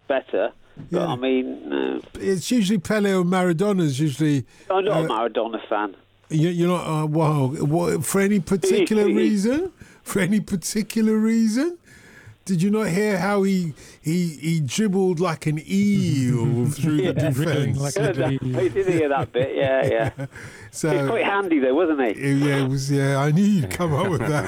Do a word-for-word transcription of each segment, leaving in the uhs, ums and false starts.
better. But Yeah. I mean, uh, It's usually Pele or Maradona's usually. I'm not uh, a Maradona fan. You, you're not. Uh, wow. What, for any particular reason? For any particular reason? Did you not hear how he he, he dribbled like an eel through Yeah. the defence? Like Yeah, that, I did hear that bit. Yeah, yeah. He was So quite handy though, wasn't he? yeah, it was. Yeah, I knew you'd come up with that.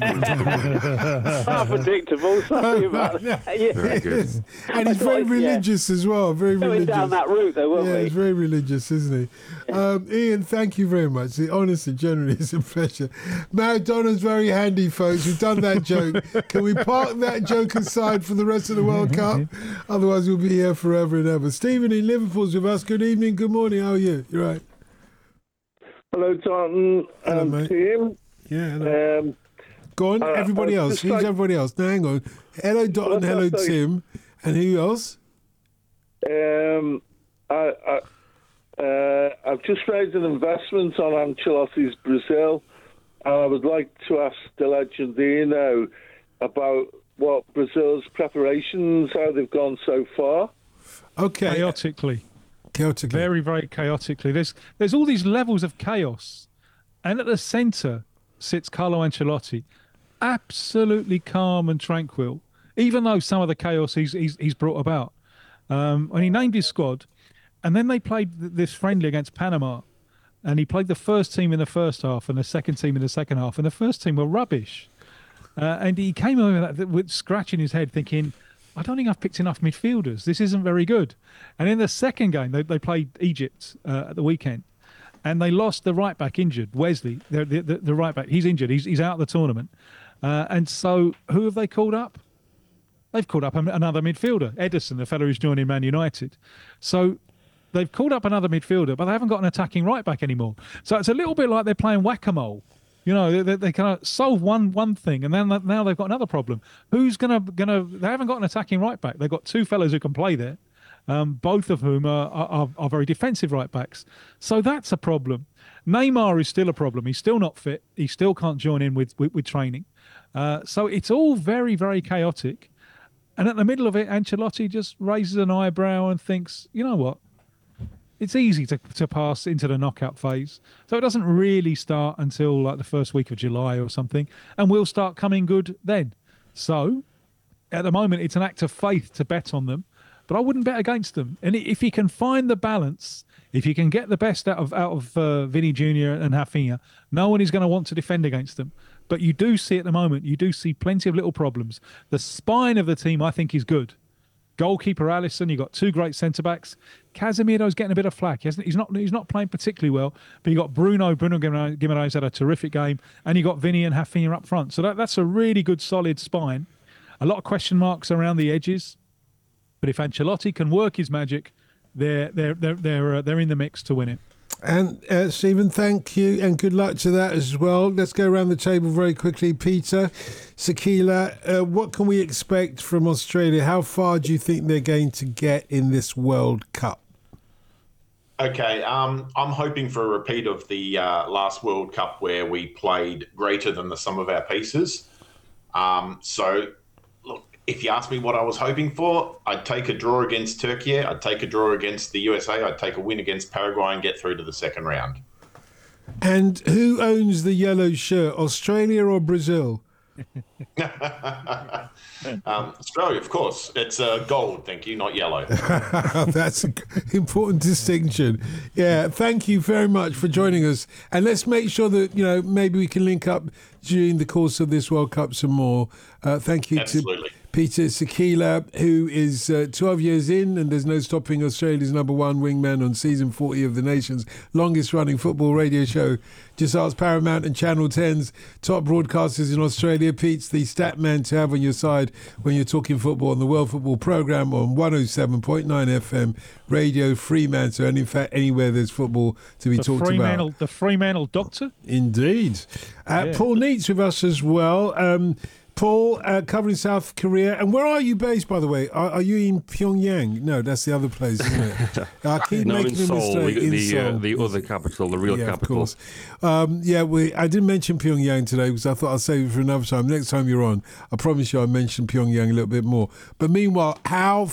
Not predictable. Sorry about that. Yeah. Very good. And he's very Yeah. religious as well. Very Going religious. down that route though, weren't Yeah, we? he's very religious, isn't he? Um, Ian, thank you very much. Honestly, generally, it's a pleasure. Maradona's very handy, folks. We've done that joke. Can we park that joke aside for the rest of the World Cup? Otherwise, we'll be here forever and ever. Stephen in Liverpool's with us. Good evening, good morning. How are you? You're right. Hello, Dalton Hello, and mate. team. Yeah, hello. Um, Go on, uh, everybody uh, else. just Who's like- everybody else? No, hang on. Hello, Dot, and Well, hello, sorry. Tim. And who else? um, I, I, uh, I've just made an investment on Ancelotti's Brazil, and I would like to ask the legend Dino about what Brazil's preparations, how they've gone so far. Okay. Chaotically. Chaotically. Very, very chaotically. There's there's all these levels of chaos, and at the centre sits Carlo Ancelotti, absolutely calm and tranquil, even though some of the chaos he's he's, he's brought about. Um, when he named his squad, and then they played th- this friendly against Panama, and he played the first team in the first half and the second team in the second half, and the first team were rubbish. Uh, and he came over that, with scratching his head, thinking, I don't think I've picked enough midfielders. This isn't very good. And in the second game, they, they played Egypt uh, at the weekend, and they lost the right back injured, Wesley, the, the, the, the right back. He's injured. He's, he's out of the tournament. Uh, and so who have they called up? They've called up another midfielder, Ederson, the fellow who's joining Man United. So they've called up another midfielder, but they haven't got an attacking right back anymore. So it's a little bit like they're playing whack-a-mole. You know, they, they kind of solve one one thing, and then now they've got another problem. Who's gonna gonna? They haven't got an attacking right back. They've got two fellows who can play there, um, both of whom are, are are very defensive right backs. So that's a problem. Neymar is still a problem. He's still not fit. He still can't join in with with, with training. Uh, so it's all very very chaotic. And at the middle of it, Ancelotti just raises an eyebrow and thinks, you know what? It's easy to, to pass into the knockout phase. So it doesn't really start until like the first week of July or something. And we'll start coming good then. So at the moment, it's an act of faith to bet on them. But I wouldn't bet against them. And if you can find the balance, if you can get the best out of out of uh, Vinny Junior and Rafinha, no one is going to want to defend against them. But you do see at the moment, you do see plenty of little problems. The spine of the team, I think, is good. Goalkeeper Alisson, you've got two great centre-backs. Casemiro's getting a bit of flack. He hasn't, he's not he's not playing particularly well, but you got Bruno. Bruno Guimaraes had a terrific game, and you got Vinny and Rafinha up front. So that, that's a really good, solid spine. A lot of question marks around the edges. But if Ancelotti can work his magic, they're, they're, they're, they're, uh, they're in the mix to win it. And uh, Stephen, thank you, and good luck to that as well. Let's go around the table very quickly. Peter, Sakila, uh, what can we expect from Australia? How far do you think they're going to get in this World Cup? Okay, um, I'm hoping for a repeat of the uh, last World Cup where we played greater than the sum of our pieces. Um, so, look, if you ask me what I was hoping for, I'd take a draw against Turkey, I'd take a draw against the U S A, I'd take a win against Paraguay and get through to the second round. And who owns the yellow shirt, Australia or Brazil? um, Australia, of course. It's uh, gold, thank you, not yellow. That's an important distinction. Yeah, thank you very much for joining us. And let's make sure that, you know, maybe we can link up during the course of this World Cup some more. Uh, thank you Absolutely. to Peter Sakila, who is uh, twelve years in, and there's no stopping Australia's number one wingman on season forty of the nation's longest running football radio show. Just ask Paramount and Channel ten's top broadcasters in Australia. Pete's the stat man to have on your side when you're talking football on the World Football Programme on one oh seven point nine F M Radio Fremantle, and in fact anywhere there's football to be The talked Fremantle, about. the Fremantle Doctor. Indeed. Uh, Yeah. Paul Neitz with us as well. Um, Paul, uh, covering South Korea. And where are you based, by the way? Are, are you in Pyongyang? No, that's the other place, isn't it? I keep no, in making a Seoul, mistake. the, in the, Seoul. uh, the other capital, the real yeah, capital. Of course. Um, yeah, we, I didn't mention Pyongyang today because I thought I'll save it for another time. Next time you're on, I promise you I'll mention Pyongyang a little bit more. But meanwhile, how